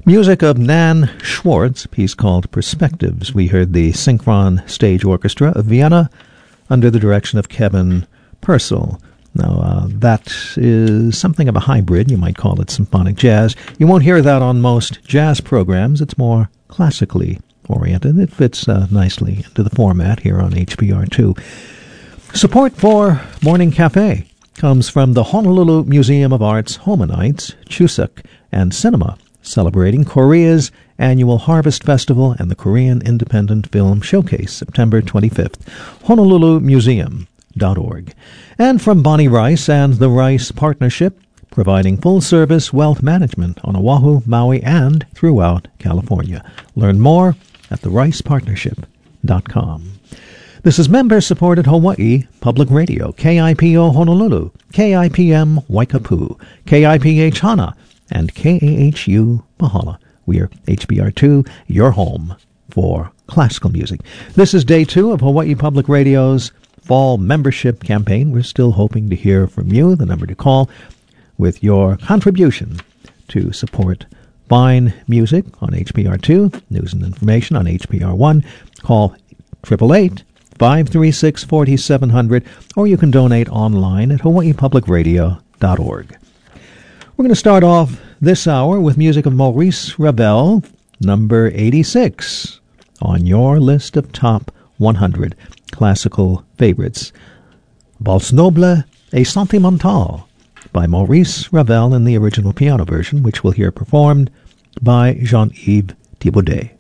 Music of Nan Schwartz, a piece called Perspectives. We heard the Synchron Stage Orchestra of Vienna under the direction of Kevin Purcell. Now, that is something of a hybrid. You might call it symphonic jazz. You won't hear that on most jazz programs. It's more classically oriented. It fits nicely into the format here on HPR2. Support for Morning Cafe comes from the Honolulu Museum of Art's Hominites, Chuseok, and Cinema, celebrating Korea's annual Harvest Festival and the Korean Independent Film Showcase, September 25th. HonoluluMuseum.org. And from Bonnie Rice and the Rice Partnership, providing full-service wealth management on Oahu, Maui, and throughout California. Learn more at thericepartnership.com. This is member-supported Hawaii Public Radio, KIPO Honolulu, KIPM Waikapu, KIPH Hana, and KAHU Mahala. We are HBR2, your home for classical music. This is day 2 of Hawaii Public Radio's fall membership campaign. We're still hoping to hear from you. The number to call with your contribution to support fine music on HPR2, news and information on HPR1. Call 888-536-4700, or you can donate online at hawaiipublicradio.org. We're going to start off this hour with music of Maurice Ravel, number 86, on your list of top 100 classical favorites. Valse Noble et Sentimentale by Maurice Ravel in the original piano version, which we'll hear performed by Jean-Yves Thibaudet.